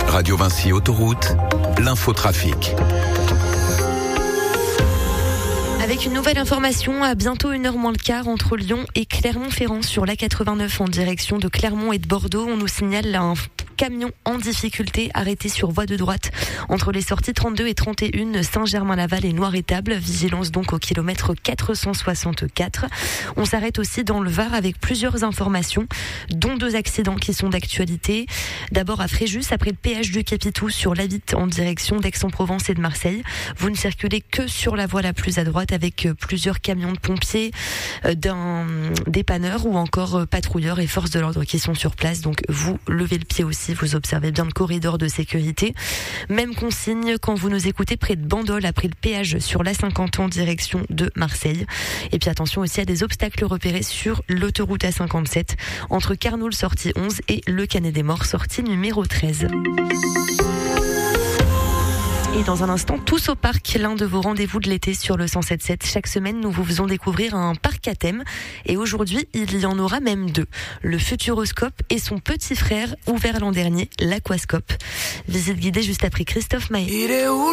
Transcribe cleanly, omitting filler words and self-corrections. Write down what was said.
Radio Vinci Autoroute, l'infotrafic. Avec une nouvelle information, à bientôt 1h moins le quart entre Lyon et Clermont-Ferrand sur l'A89 en direction de Clermont et de Bordeaux. On nous signale un camion en difficulté arrêté sur voie de droite entre les sorties 32 et 31 Saint-Germain-Laval et Noir-Étable. Vigilance donc au kilomètre 464. On s'arrête aussi dans le Var avec plusieurs informations, dont 2 accidents qui sont d'actualité. D'abord à Fréjus, après le péage de Capitou sur l'A8 en direction d'Aix-en-Provence et de Marseille. Vous ne circulez que sur la voie la plus à droite avec plusieurs camions de pompiers, d'un dépanneur ou encore patrouilleurs et forces de l'ordre qui sont sur place. Donc vous levez le pied aussi, vous observez bien le corridor de sécurité. Même consigne quand vous nous écoutez près de Bandol après le péage sur l'A50 en direction de Marseille. Et puis attention aussi à des obstacles repérés sur l'autoroute A57 entre Carnoul sortie 11 et le Canet des Morts sortie numéro 13. Et dans un instant, tous au parc, l'un de vos rendez-vous de l'été sur le 107.7. Chaque semaine, nous vous faisons découvrir un parc à thème. Et aujourd'hui, il y en aura même 2. Le Futuroscope et son petit frère, ouvert l'an dernier, l'Aquascope. Visite guidée juste après Christophe Maé.